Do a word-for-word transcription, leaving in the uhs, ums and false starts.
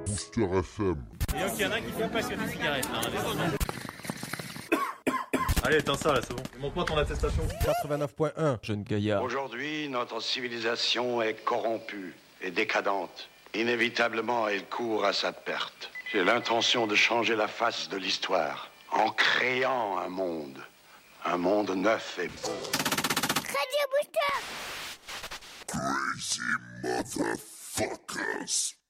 Booster F M. Et donc il y en a qui sont passionnés de cigarettes, hein, désormais. Allez, éteins ça là, c'est bon. Montre-moi ton attestation. quatre-vingt-neuf point un, jeune gaillard. Aujourd'hui, notre civilisation est corrompue et décadente. Inévitablement, elle court à sa perte. J'ai l'intention de changer la face de l'histoire en créant un monde. Un monde neuf et beau. Crazy motherfuckers.